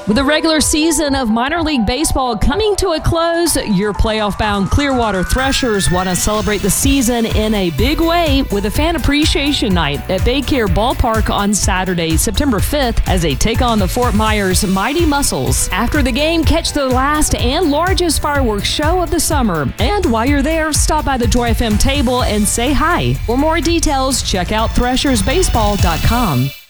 With the regular season of minor league baseball coming to a close, your playoff-bound Clearwater Threshers want to celebrate the season in a big way with a fan appreciation night at Baycare Ballpark on Saturday, September 5th, as they take on the Fort Myers Mighty Muscles. After the game, catch the last and largest fireworks show of the summer. And while you're there, stop by the Joy FM table and say hi. For more details, check out threshersbaseball.com.